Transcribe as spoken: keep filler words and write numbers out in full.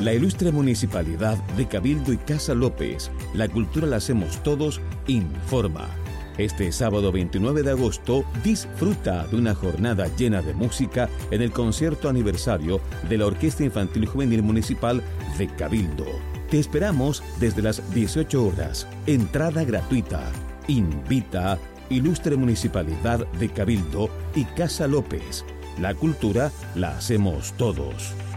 La ilustre Municipalidad de Cabildo y Casa López, la cultura la hacemos todos, informa. Este sábado veintinueve de agosto, disfruta de una jornada llena de música en el concierto aniversario de la Orquesta Infantil Juvenil Municipal de Cabildo. Te esperamos desde las dieciocho horas. Entrada gratuita. Invita Ilustre Municipalidad de Cabildo y Casa López. La cultura la hacemos todos.